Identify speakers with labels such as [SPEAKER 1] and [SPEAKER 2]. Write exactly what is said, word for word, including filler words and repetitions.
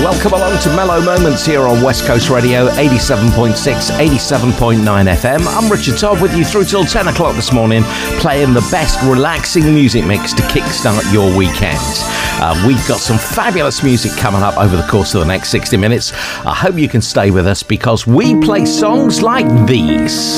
[SPEAKER 1] Welcome along to Mellow Moments here on West Coast Radio, eighty-seven point six, eighty-seven point nine F M. I'm Richard Todd with you through till ten o'clock this morning, playing the best relaxing music mix to kickstart your weekend. Uh, we've got some fabulous music coming up over the course of the next sixty minutes. I hope you can stay with us because we play songs like these.